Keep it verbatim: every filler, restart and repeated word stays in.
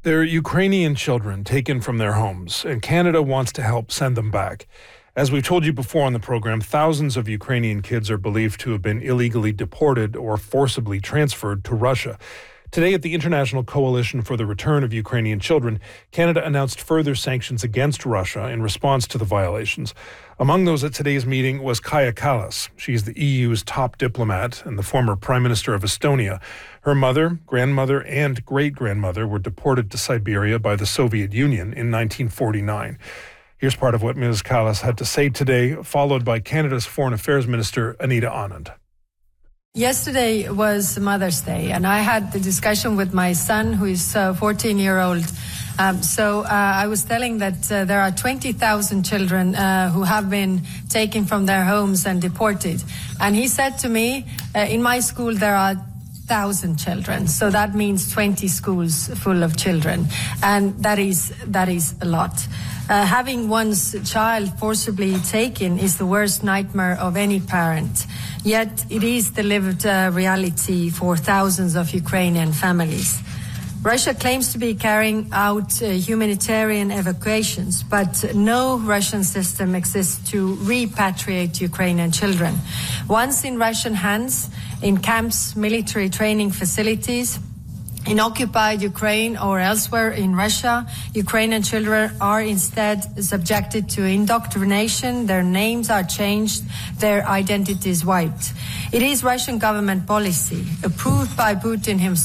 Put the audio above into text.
They're Ukrainian children taken from their homes, and Canada wants to help send them back. As we've told you before on the program, thousands of Ukrainian kids are believed to have been illegally deported or forcibly transferred to Russia. Today, at the International Coalition for the Return of Ukrainian Children, Canada announced further sanctions against Russia in response to the violations. Among those at today's meeting was Kaja Kallas. She's the E U's top diplomat and the former Prime Minister of Estonia. Her mother, grandmother, and great-grandmother were deported to Siberia by the Soviet Union in nineteen forty-nine. Here's part of what Miz Kallas had to say today, followed by Canada's Foreign Affairs Minister, Anita Anand. Yesterday was Mother's Day, and I had the discussion with my son, who is a fourteen-year-old. Um, so uh, I was telling that uh, there are twenty thousand children uh, who have been taken from their homes and deported. And he said to me, uh, in my school there are one thousand children. So that means twenty schools full of children. And that is, that is a lot. Uh, having one's child forcibly taken is the worst nightmare of any parent. Yet it is the lived uh, reality for thousands of Ukrainian families. Russia claims to be carrying out uh, humanitarian evacuations, but no Russian system exists to repatriate Ukrainian children. Once in Russian hands, in camps, military training facilities, in occupied Ukraine or elsewhere in Russia, Ukrainian children are instead subjected to indoctrination, their names are changed, their identities wiped. It is Russian government policy, approved by Putin himself,